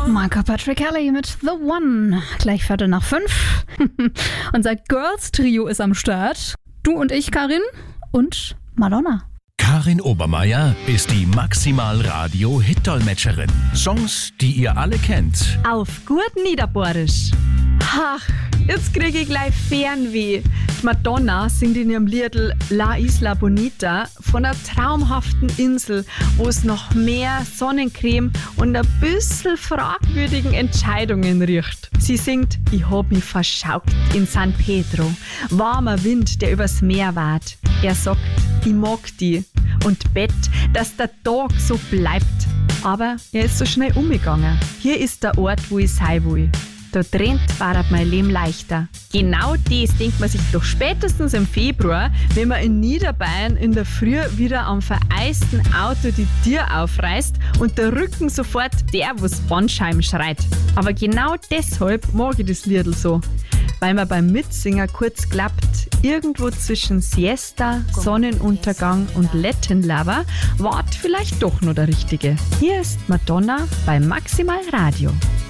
Michael Patrick Kelly mit The One. Gleich 4:05. Unser Girls-Trio ist am Start. Du und ich, Karin, und Madonna. Karin Obermeier ist die Maximal-Radio-Hit-Dolmetscherin. Songs, die ihr alle kennt. Auf gut Niederbohrisch. Ach, jetzt kriege ich gleich Fernweh. Madonna singt in ihrem Liedl La Isla Bonita von einer traumhaften Insel, wo es noch mehr Sonnencreme und ein bisschen fragwürdigen Entscheidungen riecht. Sie singt, ich hab mich verschaukt in San Pedro. Warmer Wind, der übers Meer weht. Er sagt, ich mag die und bett, dass der Tag so bleibt. Aber er ist so schnell umgegangen. Hier ist der Ort, wo ich sein will. Da drin war mein Leben leichter. Genau das denkt man sich doch spätestens im Februar, wenn man in Niederbayern in der Früh wieder am vereisten Auto die Tür aufreißt und der Rücken sofort der, wo's Bandscheiben schreit. Aber genau deshalb mag ich das Liedl so. Weil man beim Mitsingen kurz klappt, irgendwo zwischen Siesta, Sonnenuntergang und Latin Lover wart vielleicht doch noch der Richtige. Hier ist Madonna bei Maximal Radio.